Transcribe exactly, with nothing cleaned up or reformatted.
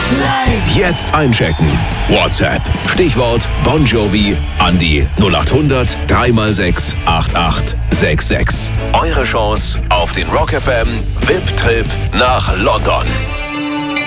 Live. Jetzt einchecken. WhatsApp. Stichwort Bon Jovi an die null acht hundert drei mal sechs acht acht sechs sechs. Eure Chance auf den Rock F M V I P-Trip nach London.